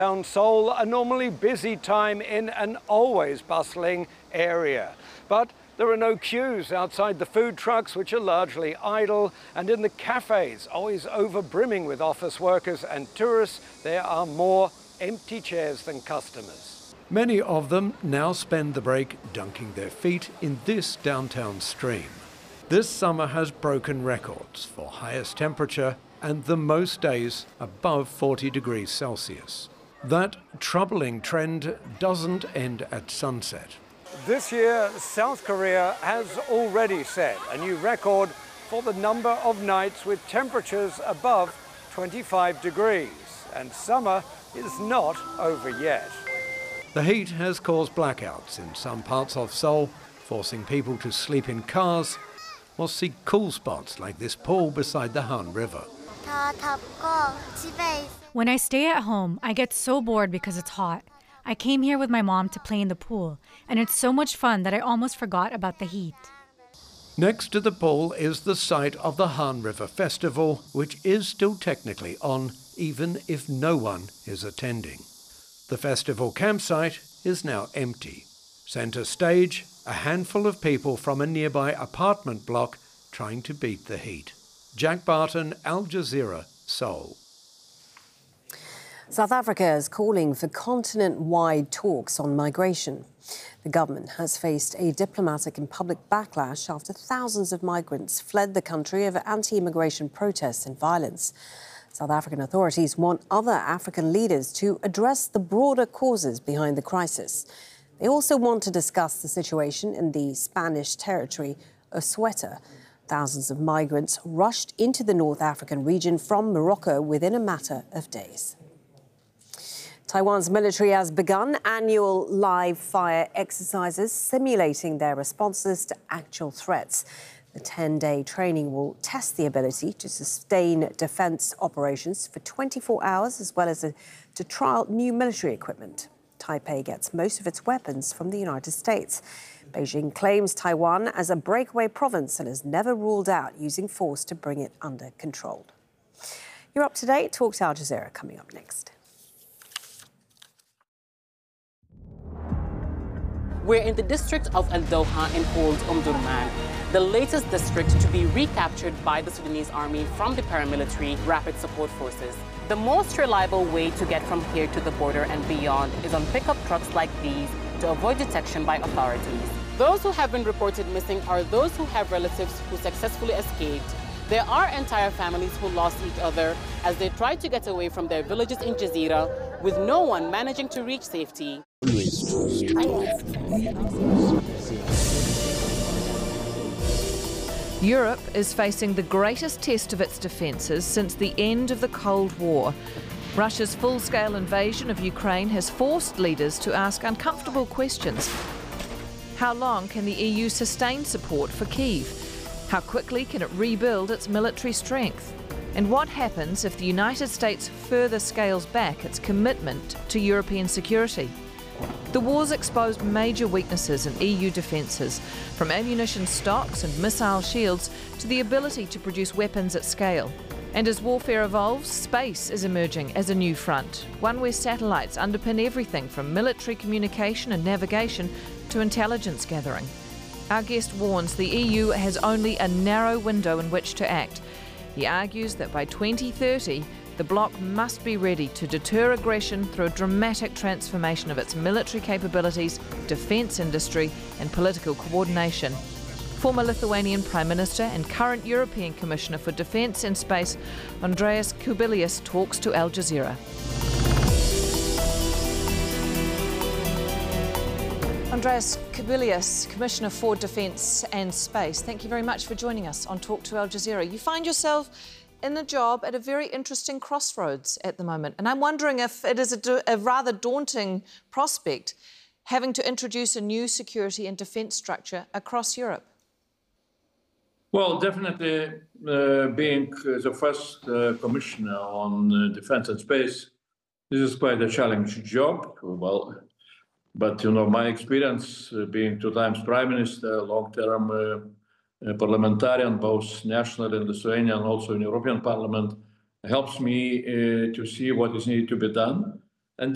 Downtown Seoul, a normally busy time in an always bustling area. But there are no queues outside the food trucks, which are largely idle, and in the cafes, always over-brimming with office workers and tourists, there are more empty chairs than customers. Many of them now spend the break dunking their feet in this downtown stream. This summer has broken records for highest temperature and the most days above 40 degrees Celsius. That troubling trend doesn't end at sunset. This year, South Korea has already set a new record for the number of nights with temperatures above 25 degrees, and summer is not over yet. The heat has caused blackouts in some parts of Seoul, forcing people to sleep in cars or seek cool spots like this pool beside the Han River. When I stay at home, I get so bored because it's hot. I came here with my mom to play in the pool, and it's so much fun that I almost forgot about the heat. Next to the pool is the site of the Han River Festival, which is still technically on, even if no one is attending. The festival campsite is now empty. Centre stage, a handful of people from a nearby apartment block trying to beat the heat. Jack Barton, Al Jazeera, Seoul. South Africa is calling for continent-wide talks on migration. The government has faced a diplomatic and public backlash after thousands of migrants fled the country over anti-immigration protests and violence. South African authorities want other African leaders to address the broader causes behind the crisis. They also want to discuss the situation in the Spanish territory of Ceuta. Thousands of migrants rushed into the North African region from Morocco within a matter of days. Taiwan's military has begun annual live fire exercises simulating their responses to actual threats. The 10-day training will test the ability to sustain defense operations for 24 hours, as well as to trial new military equipment. Taipei gets most of its weapons from the United States. Beijing claims Taiwan as a breakaway province and has never ruled out using force to bring it under control. You're up to date. Talk to Al Jazeera coming up next. We're in the district of Al Doha in Old Omdurman, the latest district to be recaptured by the Sudanese army from the paramilitary Rapid Support Forces. The most reliable way to get from here to the border and beyond is on pickup trucks like these to avoid detection by authorities. Those who have been reported missing are those who have relatives who successfully escaped. There are entire families who lost each other as they tried to get away from their villages in Jazeera, with no one managing to reach safety. Europe is facing the greatest test of its defences since the end of the Cold War. Russia's full-scale invasion of Ukraine has forced leaders to ask uncomfortable questions. How long can the EU sustain support for Kyiv? How quickly can it rebuild its military strength? And what happens if the United States further scales back its commitment to European security? The war's exposed major weaknesses in EU defences, from ammunition stocks and missile shields to the ability to produce weapons at scale. And as warfare evolves, space is emerging as a new front, one where satellites underpin everything from military communication and navigation to intelligence gathering. Our guest warns the EU has only a narrow window in which to act. He argues that by 2030, the bloc must be ready to deter aggression through a dramatic transformation of its military capabilities, defence industry and political coordination. Former Lithuanian Prime Minister and current European Commissioner for Defence and Space, Andrius Kubilius, talks to Al Jazeera. Andrius Kubilius, Commissioner for Defence and Space, thank you very much for joining us on Talk to Al Jazeera. You find yourself in a job at a very interesting crossroads at the moment, and I'm wondering if it is a rather daunting prospect having to introduce a new security and defence structure across Europe. Well, definitely being the first commissioner on defence and space, this is quite a challenging job. Well, but you know, my experience being 2 times prime minister, long-term parliamentarian, both national in Lithuania and also in European Parliament, helps me to see what is needed to be done.